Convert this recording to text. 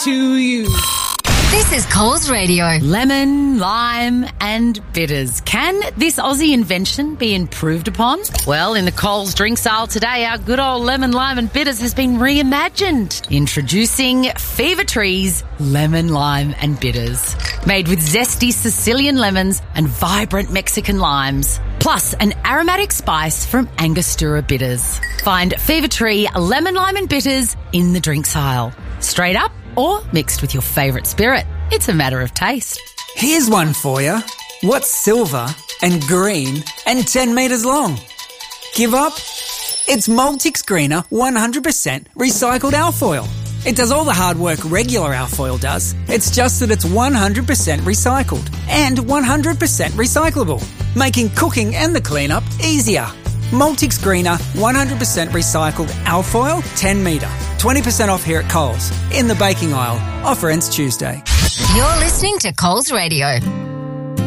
to you. This is Coles Radio. Lemon, lime and bitters. Can this Aussie invention be improved upon? Well, in the Coles drink aisle today, our good old lemon, lime and bitters has been reimagined. Introducing Fever Tree's Lemon, Lime and Bitters. Made with zesty Sicilian lemons and vibrant Mexican limes. Plus an aromatic spice from Angostura bitters. Find Fever Tree Lemon, Lime and Bitters in the drinks aisle. Straight up or mixed with your favourite spirit. It's a matter of taste. Here's one for you. What's silver and green and 10 metres long? Give up? It's Multix Greener 100% recycled alfoil. It does all the hard work regular alfoil does. It's just that it's 100% recycled and 100% recyclable, making cooking and the cleanup easier. Multix Greener 100% recycled alfoil 10 metre. 20% off here at Coles. In the baking aisle. Offer ends Tuesday. You're listening to Coles Radio.